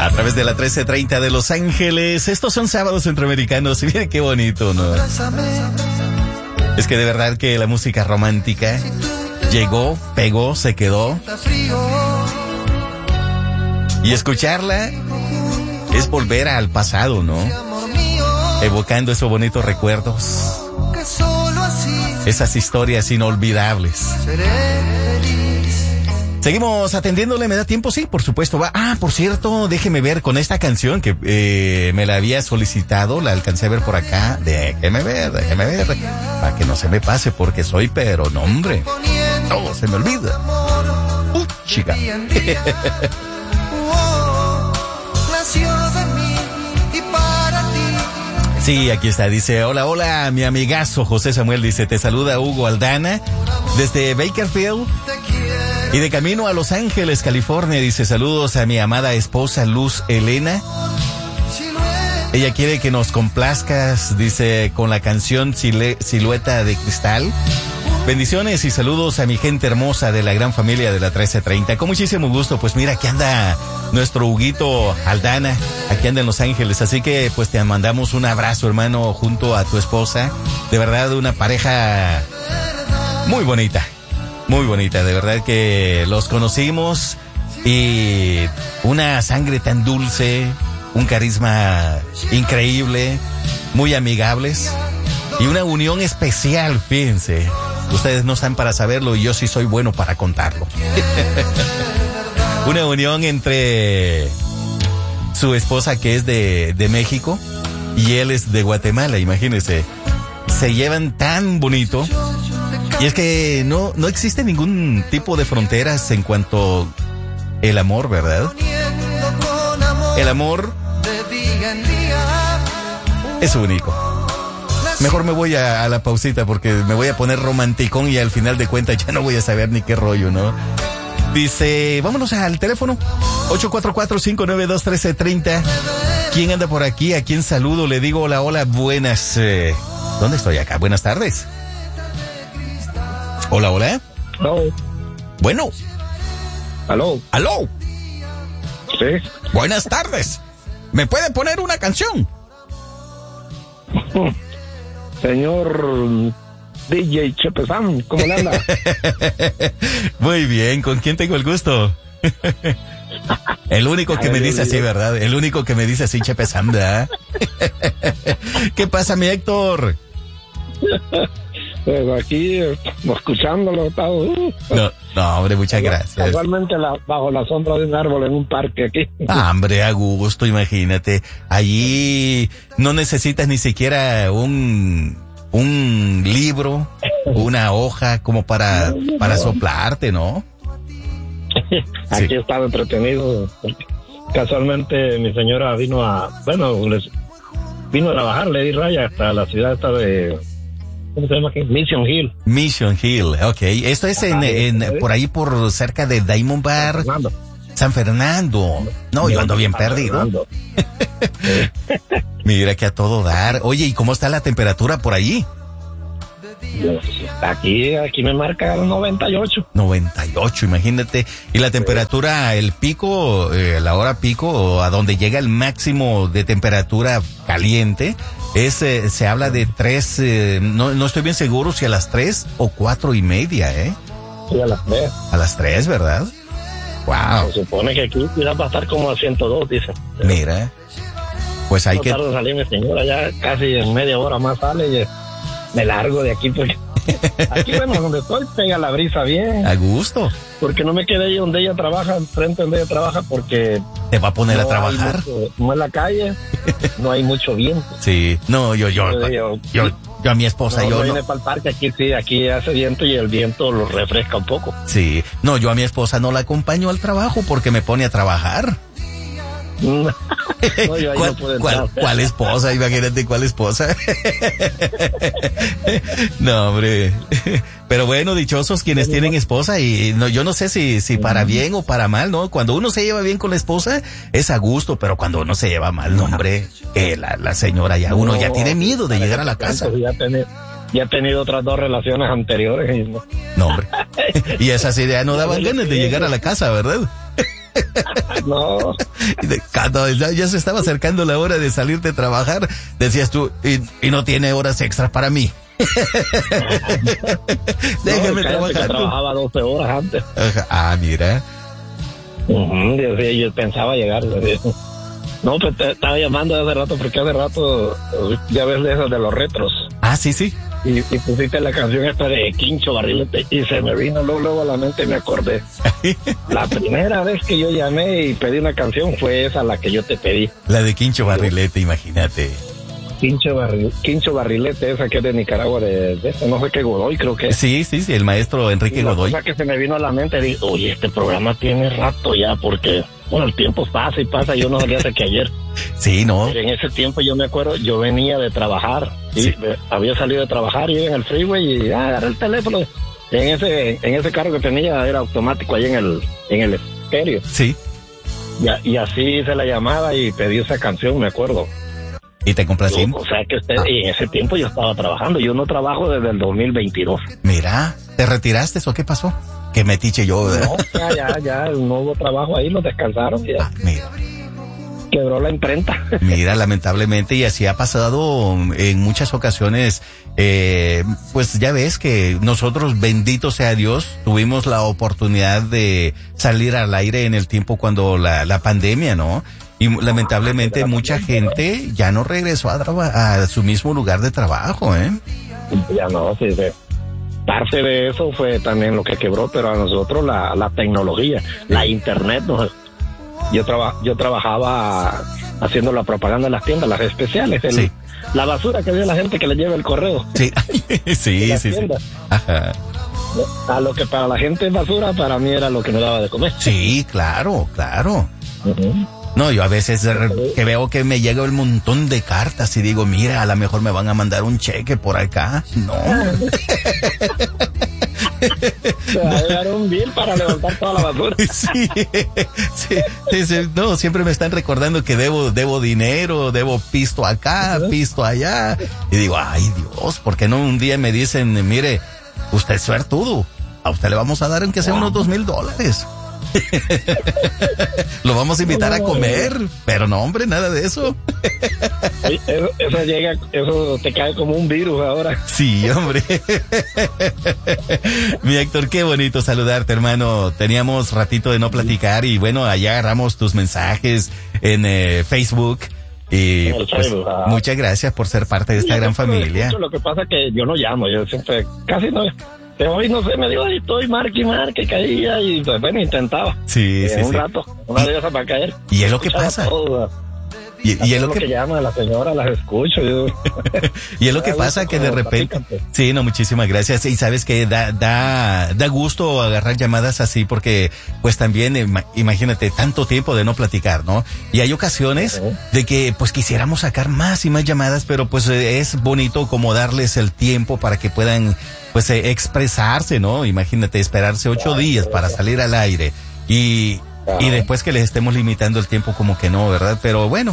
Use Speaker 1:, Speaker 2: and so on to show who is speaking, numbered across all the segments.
Speaker 1: A través de la 1330 de Los Ángeles. Estos son sábados centroamericanos. Y miren qué bonito, ¿no? Es que de verdad que la música romántica llegó, pegó, se quedó. Y escucharla es volver al pasado, ¿no? Evocando esos bonitos recuerdos. Esas historias inolvidables. Seguimos atendiéndole, ¿me da tiempo? Sí, por supuesto. Va. Por cierto, déjeme ver con esta canción que me la había solicitado, la alcancé a ver por acá. Déjeme ver. Para que no se me pase, porque soy, pero no, hombre. No, se me olvida. Chica. Sí, aquí está, dice, hola, mi amigazo José Samuel, dice, te saluda Hugo Aldana, desde Bakersfield, y de camino a Los Ángeles, California, dice, saludos a mi amada esposa Luz Elena. Ella quiere que nos complazcas, dice, con la canción Silueta de Cristal. Bendiciones y saludos a mi gente hermosa de la gran familia de la 1330. Con muchísimo gusto, pues mira, aquí anda nuestro Huguito Aldana, aquí anda en Los Ángeles, así que pues te mandamos un abrazo, hermano, junto a tu esposa. De verdad, una pareja muy bonita, de verdad que los conocimos y una sangre tan dulce, un carisma increíble, muy amigables y una unión especial, fíjense. Ustedes no están para saberlo y yo sí soy bueno para contarlo. Una unión entre su esposa, que es de México, y él es de Guatemala, imagínense. Se llevan tan bonito. Y es que no existe ningún tipo de fronteras en cuanto el amor, ¿verdad? El amor es único. Mejor me voy a la pausita porque me voy a poner romanticón y al final de cuentas ya no voy a saber ni qué rollo, ¿no? Dice, vámonos al teléfono 844-592-1330. ¿Quién anda por aquí? ¿A quién saludo? Le digo hola, buenas. ¿Dónde estoy acá? Buenas tardes. Hola.
Speaker 2: Hello.
Speaker 1: Bueno.
Speaker 2: Aló. Sí.
Speaker 1: Buenas tardes. ¿Me puede poner una canción?
Speaker 2: Señor DJ Chepe Sam, ¿cómo le anda?
Speaker 1: Muy bien, ¿con quién tengo el gusto? El único que me dice así, ¿verdad? El único que me dice así, Chepe Sam, ¿verdad? ¿Qué pasa, mi Héctor?
Speaker 2: Pues aquí, escuchándolo todo.
Speaker 1: No, hombre, muchas gracias.
Speaker 2: Casualmente bajo la sombra de un árbol en un parque aquí.
Speaker 1: Hombre, a gusto, imagínate. Allí no necesitas ni siquiera un libro, una hoja como para soplarte, ¿no?
Speaker 2: Aquí
Speaker 1: Sí.
Speaker 2: he estado entretenido. Casualmente mi señora vino a trabajar, le di raya hasta la ciudad esta de... ¿Cómo se llama aquí? Mission Hill,
Speaker 1: ok. Esto es por ahí por cerca de Diamond Bar, San Fernando. No, yo ando bien perdido. Mira que a todo dar. Oye, ¿y cómo está la temperatura por allí?
Speaker 2: Aquí me marca 98.
Speaker 1: 98, imagínate. Y la temperatura, el pico, la hora pico, a donde llega el máximo de temperatura caliente, se habla de 3, no estoy bien seguro si a las 3 o 4:30,
Speaker 2: Sí, a las 3.
Speaker 1: A las 3, ¿verdad? Wow.
Speaker 2: Se supone que aquí va a estar como a 102, dice.
Speaker 1: Mira, pues hay que...
Speaker 2: No tarda en salir mi señora, ya casi en media hora más sale y me largo de aquí porque... Aquí, bueno, donde estoy, pega la brisa bien.
Speaker 1: A gusto.
Speaker 2: Porque no me quedé ahí donde ella trabaja, enfrente donde ella trabaja, porque...
Speaker 1: ¿Te va a poner a trabajar?
Speaker 2: No en la calle, no hay mucho viento.
Speaker 1: Sí, no, yo a mi esposa,
Speaker 2: no
Speaker 1: yo
Speaker 2: vine
Speaker 1: no.
Speaker 2: para el parque, aquí hace viento y el viento lo refresca un poco.
Speaker 1: Sí, no, yo a mi esposa no la acompaño al trabajo porque me pone a trabajar.
Speaker 2: No, yo ahí no puedo entrar.
Speaker 1: ¿Cuál esposa? Imagínate, ¿cuál esposa? No, hombre. Pero bueno, dichosos quienes tienen esposa y yo no sé si para bien o para mal, ¿no? Cuando uno se lleva bien con la esposa es a gusto, pero cuando uno se lleva mal, no, hombre, la señora uno ya tiene miedo de llegar a la casa.
Speaker 2: Ya he tenido otras 2 relaciones anteriores. Y
Speaker 1: no, hombre. Y esas ideas no daban ganas de llegar a la casa, ¿verdad?
Speaker 2: No.
Speaker 1: Cuando ya se estaba acercando la hora de salir de trabajar, decías tú, y no tiene horas extras para mí. Déjame trabajar.
Speaker 2: Trabajaba 12 horas antes.
Speaker 1: Ah, mira.
Speaker 2: Yo pensaba llegar. No, pues te estaba llamando hace rato porque hace rato ya ves de esos de los retros.
Speaker 1: Ah, sí, sí.
Speaker 2: Y pusiste la canción esta de Quincho Barrilete y se me vino luego a la mente y me acordé. La primera vez que yo llamé y pedí una canción fue esa la que yo te pedí.
Speaker 1: La de Quincho Barrilete, imagínate.
Speaker 2: Quincho Barrilete, esa que es de Nicaragua, de no sé qué, Godoy creo que es.
Speaker 1: Sí, el maestro Enrique Godoy.
Speaker 2: La cosa que se me vino a la mente, dije, oye, este programa tiene rato ya, porque, bueno, el tiempo pasa y pasa, yo no salía hasta que ayer.
Speaker 1: Sí, ¿no?
Speaker 2: Pero en ese tiempo yo me acuerdo, yo venía de trabajar, sí. Había salido de trabajar, iba en el freeway y agarré el teléfono. En ese carro que tenía era automático ahí en el estéreo.
Speaker 1: Sí.
Speaker 2: Y así hice la llamada y pedí esa canción, me acuerdo.
Speaker 1: ¿Y te complací?
Speaker 2: O sea que en ese tiempo yo estaba trabajando. Yo no trabajo desde el 2022.
Speaker 1: Mira, ¿te retiraste o qué pasó? Que metiche yo.
Speaker 2: No, ya, no hubo trabajo ahí, nos descansaron. Ya.
Speaker 1: Ah, mira.
Speaker 2: Quebró la imprenta.
Speaker 1: Mira, lamentablemente, y así ha pasado en muchas ocasiones. Pues ya ves que nosotros, bendito sea Dios, tuvimos la oportunidad de salir al aire en el tiempo cuando la pandemia, ¿no? Y lamentablemente mucha gente ya no regresó a su mismo lugar de trabajo, ¿eh?
Speaker 2: Ya no, sí. Parte de eso fue también lo que quebró, pero a nosotros la tecnología, la internet, ¿no? Yo trabajaba haciendo la propaganda en las tiendas, las especiales,
Speaker 1: sí.
Speaker 2: La basura que ve la gente que le lleva el correo.
Speaker 1: Sí, sí. Ajá.
Speaker 2: A lo que para la gente es basura, para mí era lo que me daba de comer.
Speaker 1: Sí, claro.
Speaker 2: Uh-huh.
Speaker 1: No, yo a veces que veo que me llega un montón de cartas y digo, mira, a lo mejor me van a mandar un cheque por acá. No.
Speaker 2: Se va a llegar un bill para levantar toda la basura.
Speaker 1: Sí. No, siempre me están recordando que debo dinero, debo pisto acá, pisto allá. Y digo, ay Dios, ¿por qué no un día me dicen, mire, usted es suertudo, a usted le vamos a dar aunque sea unos $2,000? Lo vamos a invitar a comer, pero no, hombre, nada de eso.
Speaker 2: Eso te cae como un virus ahora.
Speaker 1: Sí, hombre. Mi Héctor, qué bonito saludarte, hermano. Teníamos ratito de no platicar y bueno, allá agarramos tus mensajes en Facebook. Y pues, muchas gracias por ser parte de esta gran familia.
Speaker 2: Lo que pasa es que yo no llamo, yo siempre, casi no. Hoy no sé, me digo, estoy marque, caía y pues bueno, intentaba.
Speaker 1: Sí.
Speaker 2: Un rato, una de esas para caer.
Speaker 1: Y es lo que pasa. Y es lo que
Speaker 2: llama a la señora, las escucho.
Speaker 1: Y es lo que pasa que de repente. Sí, no, muchísimas gracias. Y sabes que da gusto agarrar llamadas así porque pues también imagínate tanto tiempo de no platicar, ¿no? Y hay ocasiones de que pues quisiéramos sacar más y más llamadas, pero pues es bonito como darles el tiempo para que puedan pues expresarse, ¿no? Imagínate esperarse 8 días para salir al aire y después que les estemos limitando el tiempo como que no, ¿verdad? Pero bueno,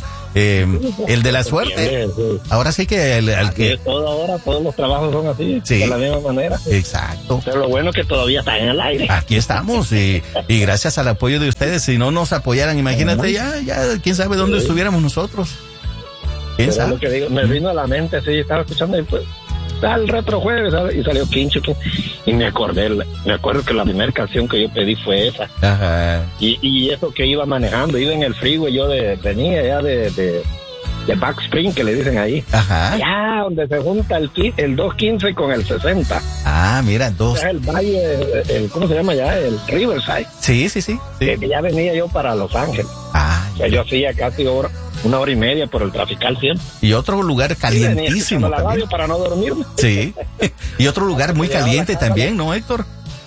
Speaker 1: el de la suerte, ahora sí que al que...
Speaker 2: Todos los trabajos son así,
Speaker 1: sí,
Speaker 2: de la misma manera.
Speaker 1: Exacto.
Speaker 2: Pero lo bueno es que todavía están en el aire.
Speaker 1: Aquí estamos y gracias al apoyo de ustedes, si no nos apoyaran, imagínate, ya, quién sabe dónde estuviéramos nosotros. ¿Quién sabe?
Speaker 2: Lo que digo, me vino a la mente, sí, estaba escuchando y pues... Al retro jueves, ¿sabes? Y salió Quincho y me acuerdo que la primera canción que yo pedí fue esa.
Speaker 1: Ajá.
Speaker 2: Y eso que iba manejando, iba en el freeway, yo venía ya de Back Spring, que le dicen ahí.
Speaker 1: Ajá.
Speaker 2: Allá donde se junta el 215 con el 60.
Speaker 1: Ah, mira, dos.
Speaker 2: El valle, ¿cómo se llama ya? El Riverside.
Speaker 1: Sí.
Speaker 2: Que ya venía yo para Los Ángeles.
Speaker 1: Ah.
Speaker 2: O sea, yo hacía casi una hora y media por el trafical siempre.
Speaker 1: Y otro lugar calientísimo
Speaker 2: la radio para no dormirme.
Speaker 1: Sí. Y otro lugar muy caliente también, ¿no, Héctor?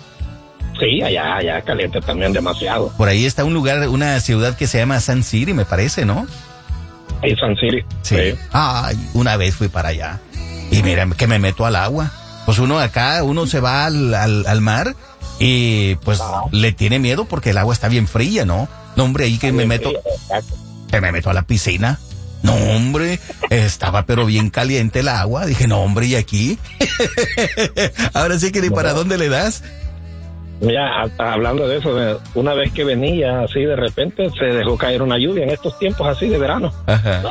Speaker 2: Sí, allá caliente también demasiado.
Speaker 1: Por ahí está un lugar, una ciudad que se llama Sun City, me parece, ¿no?
Speaker 2: Ahí Sun City.
Speaker 1: Sí. Ay, una vez fui para allá. Y mira, que me meto al agua. Pues uno se va al mar y pues le tiene miedo porque el agua está bien fría, ¿no? No, hombre, ahí que me meto a la piscina. No, hombre, estaba pero bien caliente el agua. Dije, no, hombre, ¿y aquí? Ahora sí que ni para dónde le das.
Speaker 2: Mira, hablando de eso, una vez que venía así de repente se dejó caer una lluvia en estos tiempos así de verano.
Speaker 1: Ajá.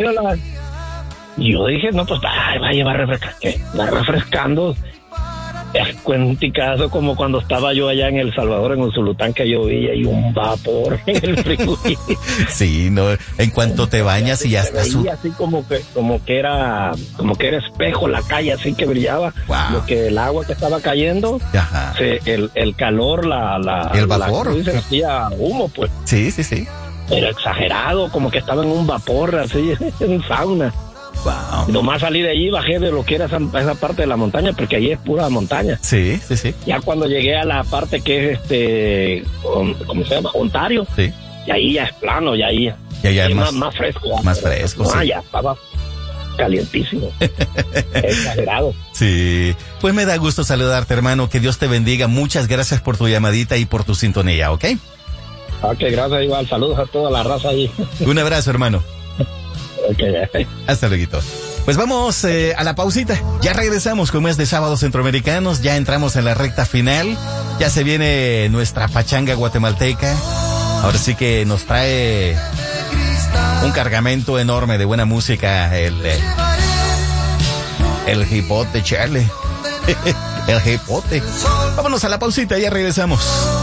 Speaker 2: Y yo dije, no, pues va a llevar refrescando. ¿Qué? Va refrescando. Es cuenticazo como cuando estaba yo allá en El Salvador, en Usulután, que llovía y un vapor en el frío.
Speaker 1: Sí, no, en cuanto te bañas y ya estás
Speaker 2: así como que era espejo la calle, así que brillaba.
Speaker 1: Wow.
Speaker 2: Lo que el agua que estaba cayendo,
Speaker 1: ajá.
Speaker 2: El calor,
Speaker 1: el vapor,
Speaker 2: se hacía humo, pues.
Speaker 1: Sí.
Speaker 2: Era exagerado, como que estaba en un vapor, así, en un sauna.
Speaker 1: Wow.
Speaker 2: Nomás salí de allí, bajé de lo que era esa parte de la montaña, porque allí es pura montaña.
Speaker 1: Sí.
Speaker 2: Ya cuando llegué a la parte que es ¿cómo se llama? Ontario.
Speaker 1: Sí.
Speaker 2: Y ahí ya es plano, y ahí
Speaker 1: ya es
Speaker 2: más fresco.
Speaker 1: Más fresco,
Speaker 2: no,
Speaker 1: sí.
Speaker 2: Ya estaba calientísimo. Exagerado.
Speaker 1: Sí. Pues me da gusto saludarte, hermano. Que Dios te bendiga. Muchas gracias por tu llamadita y por tu sintonía, ¿ok?
Speaker 2: Ok, gracias igual. Saludos a toda la raza ahí.
Speaker 1: Un abrazo, hermano.
Speaker 2: Okay.
Speaker 1: Hasta luego. Pues vamos a la pausita. Ya regresamos con más de Sábados Centroamericanos. Ya entramos en la recta final. Ya se viene nuestra pachanga guatemalteca. Ahora sí que nos trae un cargamento enorme de buena música. El hipote, Charlie. El hipote. Vámonos a la pausita. Ya regresamos.